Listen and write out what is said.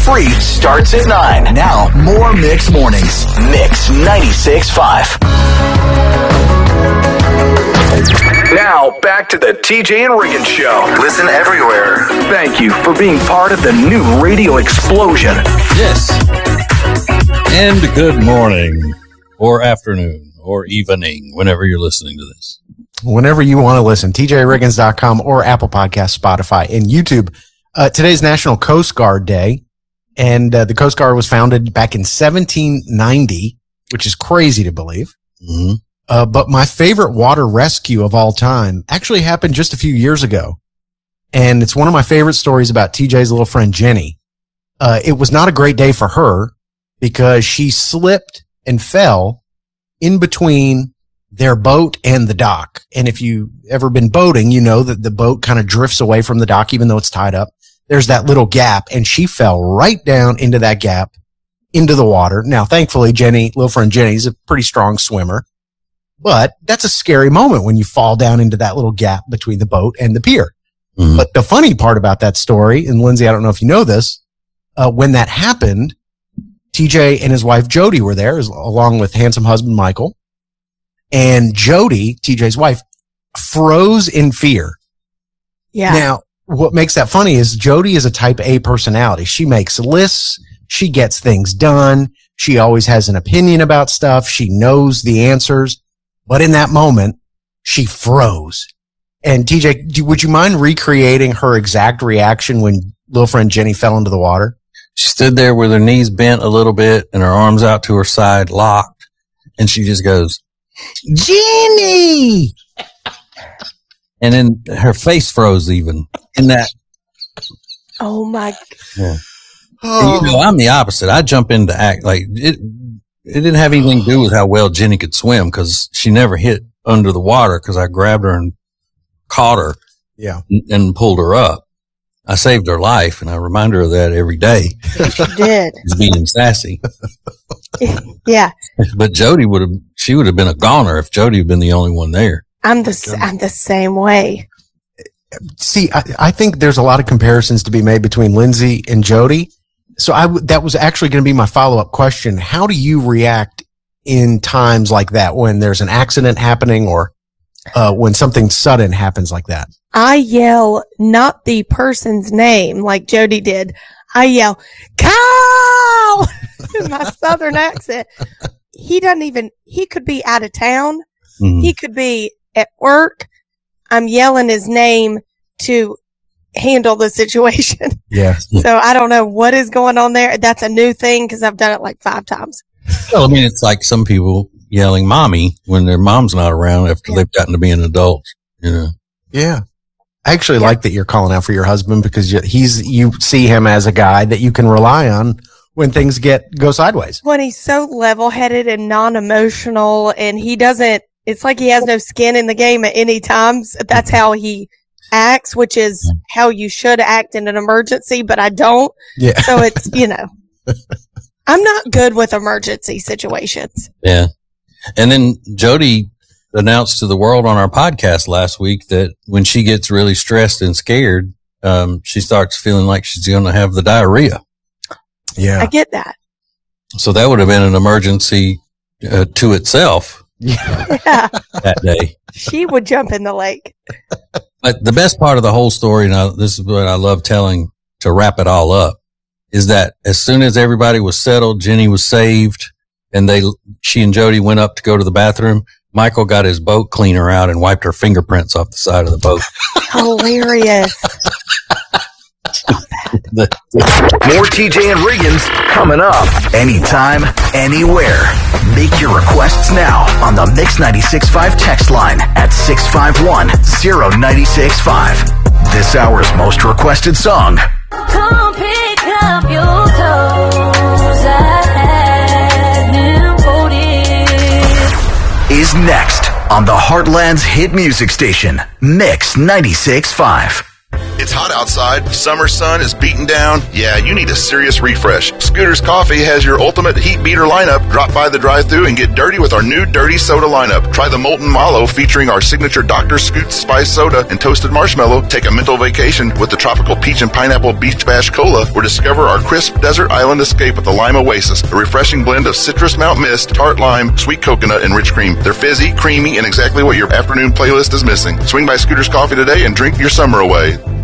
free starts at 9. Now, more Mix Mornings. Mix 96.5. Now, back to the TJ and Regan Show. Listen everywhere. Thank you for being part of the new radio explosion. Yes. And good morning, or afternoon, or evening, whenever you're listening to this. Whenever you want to listen, TJRiggins.com or Apple Podcasts, Spotify, and YouTube. Today's National Coast Guard Day, and the Coast Guard was founded back in 1790, which is crazy to believe. Mm-hmm. But my favorite water rescue of all time actually happened just a few years ago. And it's one of my favorite stories about TJ's little friend, Jenny. It was not a great day for her because she slipped and fell in between their boat and the dock. And if you've ever been boating, you know that the boat kind of drifts away from the dock, even though it's tied up. There's that little gap, and she fell right down into that gap, into the water. Now, thankfully, Jenny, little friend Jenny's a pretty strong swimmer. But that's a scary moment when you fall down into that little gap between the boat and the pier. Mm-hmm. But the funny part about that story, and Lindsay, I don't know if you know this, when that happened, TJ and his wife Jody were there, along with handsome husband Michael. And Jody, TJ's wife, froze in fear. Yeah. Now, what makes that funny is Jody is a type A personality. She makes lists. She gets things done. She always has an opinion about stuff. She knows the answers. But in that moment, she froze. And TJ, would you mind recreating her exact reaction when little friend Jenny fell into the water? She stood there with her knees bent a little bit and her arms out to her side, locked. And she just goes, Jenny! And then her face froze even in that. Oh, my. Yeah. And, I'm the opposite. I jump into act like it. It didn't have anything to do with how well Jenny could swim because she never hit under the water because I grabbed her and caught her and pulled her up. I saved her life, and I remind her of that every day. Yes, you did. She's being sassy. Yeah. But Jody would have been a goner if Jody had been the only one there. I'm the same way. See, I think there's a lot of comparisons to be made between Lindsay and Jody. So that was actually going to be my follow-up question. How do you react in times like that when there's an accident happening or when something sudden happens like that? I yell not the person's name like Jody did. I yell, Kyle! In my southern accent. He could be out of town. Mm-hmm. He could be at work. I'm yelling his name to handle the situation. Yeah. So I don't know what is going on there. That's a new thing because I've done it like 5 times. Well, I mean, it's like some people yelling mommy when their mom's not around after they've gotten to be an adult, you know? Yeah. I actually like that you're calling out for your husband because you see him as a guy that you can rely on when things go sideways. When he's so level-headed and non-emotional and it's like he has no skin in the game at any time. That's how he acts, which is how you should act in an emergency, but I don't. Yeah. So it's, I'm not good with emergency situations. Yeah. And then Jody announced to the world on our podcast last week that when she gets really stressed and scared, she starts feeling like she's going to have the diarrhea. Yeah. I get that. So that would have been an emergency to itself. Yeah. That day. She would jump in the lake. But the best part of the whole story, now this is what I love telling to wrap it all up, is that as soon as everybody was settled, Jenny was saved, and she and Jody went up to go to the bathroom. Michael got his boat cleaner out and wiped her fingerprints off the side of the boat. Hilarious. More TJ and Riggins coming up anytime, anywhere. Make your requests now on the Mix 96.5 text line at 651-0965. This hour's most requested song. Come pick up your clothes, I had them folded. Is next on the Heartland's hit music station, Mix 96.5. It's hot outside. Summer sun is beating down. Yeah, you need a serious refresh. Scooter's Coffee has your ultimate heat beater lineup. Drop by the drive-thru and get dirty with our new Dirty Soda lineup. Try the Molten Mallow featuring our signature Dr. Scoot Spice Soda and toasted marshmallow. Take a mental vacation with the tropical peach and pineapple Beach Bash Cola, or discover our crisp desert island escape with the Lime Oasis, a refreshing blend of citrus Mount Mist, tart lime, sweet coconut, and rich cream. They're fizzy, creamy, and exactly what your afternoon playlist is missing. Swing by Scooter's Coffee today and drink your summer away.